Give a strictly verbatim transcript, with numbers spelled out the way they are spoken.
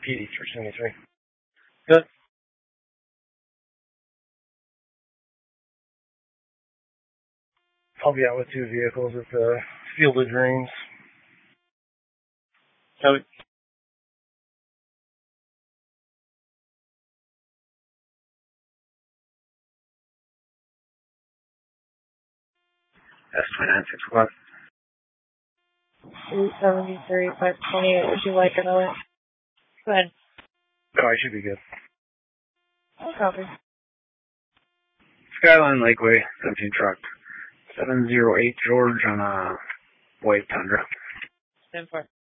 P D three seventy-three. Good. I'll be out with two vehicles at the Field of Dreams. Copy. S twenty-nine, six o'clock. three seventy-three, five twenty-eight, would you like another? Go ahead. Oh, I should be good. Copy. Skyline Lakeway, seventeen truck. seven zero eight George on a white Tundra. Stand for.